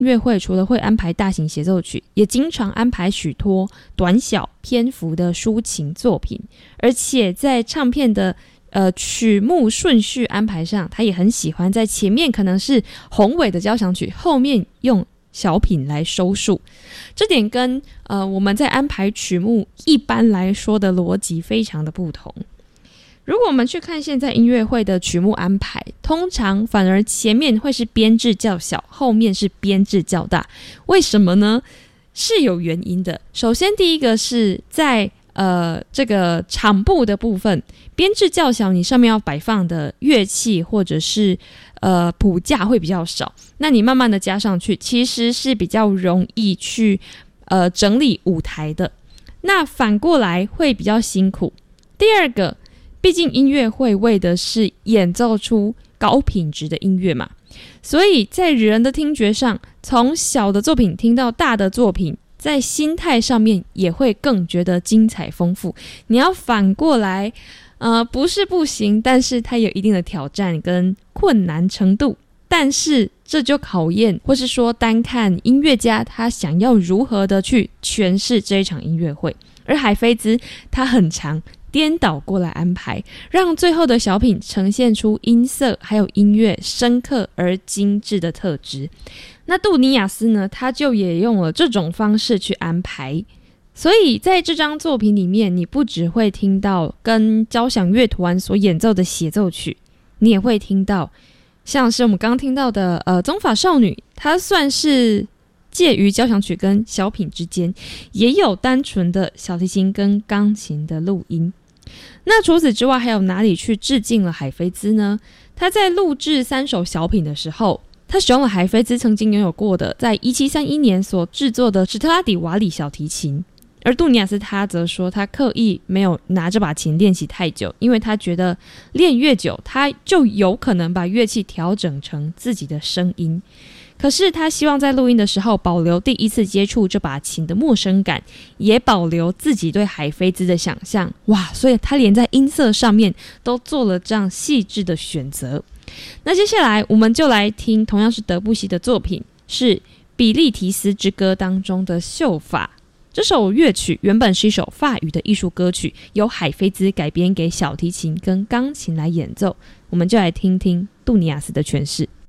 音乐会除了会安排大型协奏曲，也经常安排许多短小篇幅的抒情作品，而且在唱片的曲目顺序安排上，他也很喜欢在前面可能是宏伟的交响曲，后面用小品来收束。这点跟我们在安排曲目一般来说的逻辑非常的不同。如果我们去看现在音乐会的曲目安排，通常反而前面会是编制较小，后面是编制较大。为什么呢？是有原因的。首先第一个是在这个场部的部分，编制较小，你上面要摆放的乐器或者是谱架会比较少，那你慢慢的加上去，其实是比较容易去整理舞台的。那反过来会比较辛苦。第二个，毕竟音乐会为的是演奏出高品质的音乐嘛，所以在人的听觉上，从小的作品听到大的作品，在心态上面也会更觉得精彩丰富。你要反过来不是不行，但是它有一定的挑战跟困难程度。但是这就考验，或是说单看音乐家他想要如何的去诠释这一场音乐会。而海菲兹他很常颠倒过来安排，让最后的小品呈现出音色还有音乐深刻而精致的特质。那杜尼亚斯呢，他就也用了这种方式去安排。所以在这张作品里面，你不只会听到跟交响乐团所演奏的协奏曲，你也会听到像是我们刚刚听到的宗法少女，它算是介于交响曲跟小品之间，也有单纯的小提琴跟钢琴的录音。那除此之外，还有哪里去致敬了海菲兹呢？他在录制3首小品的时候，他使用了海菲兹曾经拥有过的在1731年所制作的史特拉底瓦里小提琴。而杜尼亚斯他则说，他刻意没有拿这把琴练习太久，因为他觉得练越久，他就有可能把乐器调整成自己的声音。可是他希望在录音的时候保留第一次接触这把琴的陌生感，也保留自己对海菲兹的想象。哇，所以他连在音色上面都做了这样细致的选择。那接下来我们就来听同样是德布西的作品，是比利提斯之歌当中的秀法。这首乐曲原本是一首法语的艺术歌曲，由海菲兹改编给小提琴跟钢琴来演奏。我们就来听听杜尼亚斯的诠释。